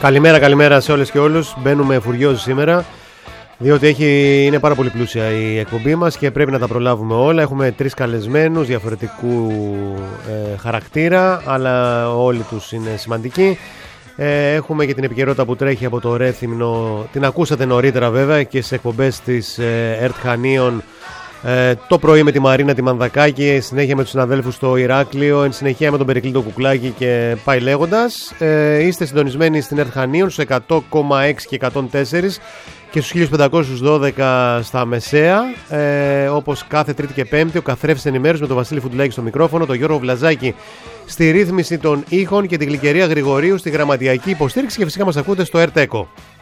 Καλημέρα σε όλες και όλους. Μπαίνουμε φουριόζοι σήμερα, διότι είναι πάρα πολύ πλούσια η εκπομπή μας και πρέπει να τα προλάβουμε όλα. Έχουμε 3 καλεσμένους διαφορετικού χαρακτήρα, αλλά όλοι τους είναι σημαντικοί. Έχουμε και την επικαιρότητα που τρέχει από το Ρέθυμνο. Την ακούσατε νωρίτερα βέβαια και στις εκπομπές της ΕΡΤ Χανίων. Το πρωί με τη Μαρίνα τη Μανδακάκη, συνέχεια με τους συναδέλφους στο Ηράκλειο, εν συνεχεία με τον Περικλή το Κουκλάκη και πάει λέγοντας. Είστε συντονισμένοι στην ΕΡΤ Χανίων στους 100,6 και 104 και στους 1512 στα μεσαία. Όπως κάθε Τρίτη και Πέμπτη, ο καθρέφτης ενημέρωση με τον Βασίλη Φουντουλάκη στο μικρόφωνο, τον Γιώργο Βλαζάκη στη ρύθμιση των ήχων και την Γλυκερία Γρηγορίου στη γραμματιακή υποστήριξη, και φυσικά μας ακούτε στο ΕΡΤ Echo.